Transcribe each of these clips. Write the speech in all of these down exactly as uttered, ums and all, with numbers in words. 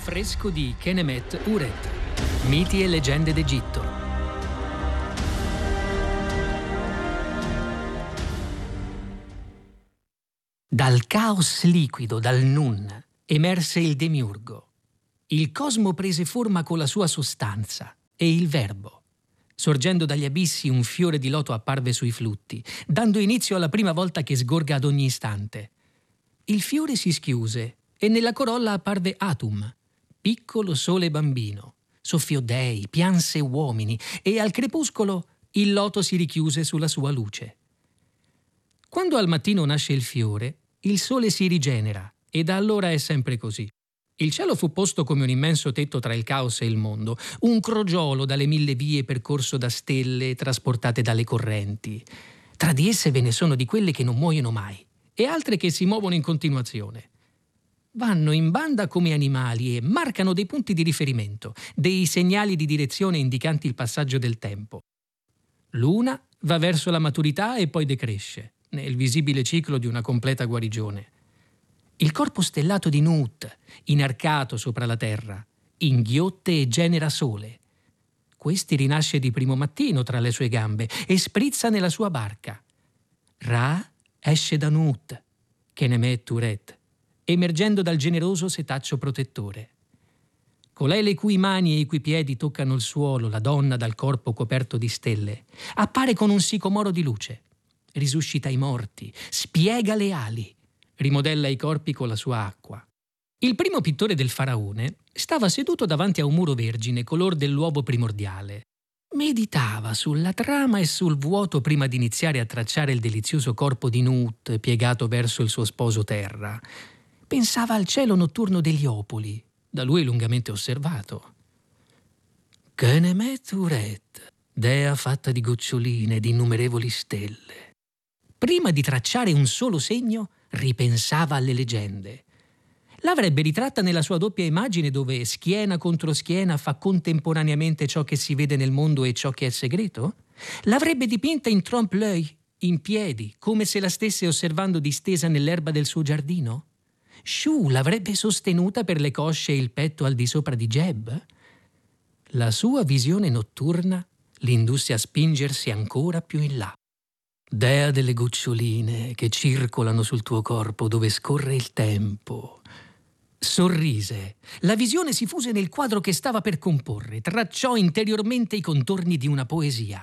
L'affresco di Khenemet Uret, miti e leggende d'Egitto. Dal caos liquido, dal Nun, emerse il Demiurgo. Il cosmo prese forma con la sua sostanza e il Verbo. Sorgendo dagli abissi un fiore di loto apparve sui flutti, dando inizio alla prima volta che sgorga ad ogni istante. Il fiore si schiuse e nella corolla apparve Atum, piccolo sole bambino. Soffiò dei, pianse uomini e al crepuscolo il loto si richiuse sulla sua luce. Quando al mattino nasce il fiore, il sole si rigenera e da allora è sempre così. Il cielo fu posto come un immenso tetto tra il caos e il mondo, un crogiolo dalle mille vie percorso da stelle trasportate dalle correnti. Tra di esse ve ne sono di quelle che non muoiono mai e altre che si muovono in continuazione. Vanno in banda come animali e marcano dei punti di riferimento, dei segnali di direzione indicanti il passaggio del tempo. L'una va verso la maturità e poi decresce, nel visibile ciclo di una completa guarigione. Il corpo stellato di Nut, inarcato sopra la terra, inghiotte e genera sole. Questi rinasce di primo mattino tra le sue gambe e sprizza nella sua barca. Ra esce da Nut, Khenemet Uret, emergendo dal generoso setaccio protettore. Colei le cui mani e i cui piedi toccano il suolo, la donna dal corpo coperto di stelle, appare con un sicomoro di luce. Risuscita i morti, spiega le ali, rimodella i corpi con la sua acqua. Il primo pittore del faraone stava seduto davanti a un muro vergine color dell'uovo primordiale. Meditava sulla trama e sul vuoto prima di iniziare a tracciare il delizioso corpo di Nut piegato verso il suo sposo Terra. Pensava al cielo notturno degli Opoli, da lui lungamente osservato. Khenemet Uret, dea fatta di goccioline e di innumerevoli stelle. Prima di tracciare un solo segno, ripensava alle leggende. L'avrebbe ritratta nella sua doppia immagine dove schiena contro schiena fa contemporaneamente ciò che si vede nel mondo e ciò che è segreto? L'avrebbe dipinta in trompe-l'œil, in piedi, come se la stesse osservando distesa nell'erba del suo giardino? Shu l'avrebbe sostenuta per le cosce e il petto al di sopra di Geb? La sua visione notturna l'indusse a spingersi ancora più in là. Dea delle goccioline che circolano sul tuo corpo dove scorre il tempo. Sorrise. La visione si fuse nel quadro che stava per comporre, tracciò interiormente i contorni di una poesia.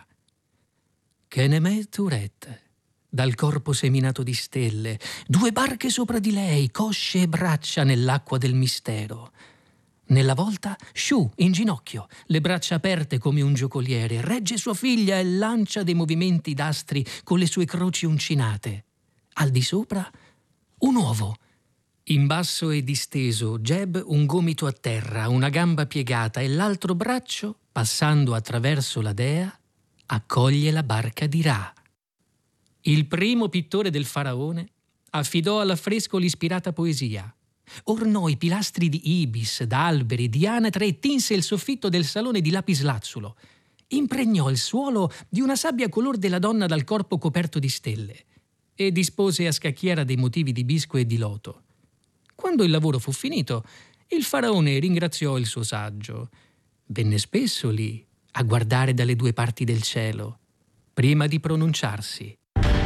Khenemet Uret, dal corpo seminato di stelle, due barche sopra di lei, cosce e braccia nell'acqua del mistero. Nella volta, Shu, in ginocchio, le braccia aperte come un giocoliere, regge sua figlia e lancia dei movimenti d'astri con le sue croci uncinate. Al di sopra, un uovo. In basso e disteso, Geb un gomito a terra, una gamba piegata e l'altro braccio, passando attraverso la dea, accoglie la barca di Ra. Il primo pittore del faraone affidò all'affresco l'ispirata poesia. Ornò i pilastri di ibis, d'alberi, di anatre e tinse il soffitto del salone di lapislazzulo. Impregnò il suolo di una sabbia color della donna dal corpo coperto di stelle e dispose a scacchiera dei motivi di bisco e di loto. Quando il lavoro fu finito, il faraone ringraziò il suo saggio. Venne spesso lì a guardare dalle due parti del cielo, prima di pronunciarsi.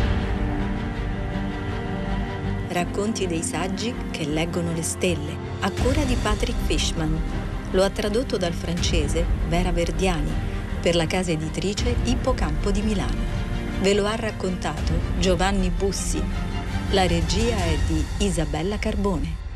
Racconti dei saggi che leggono le stelle, a cura di Patrick Fishman. Lo ha tradotto dal francese Vera Verdiani per la casa editrice Ippocampo di Milano. Ve lo ha raccontato Giovanni Bussi. La regia è di Isabella Carbone.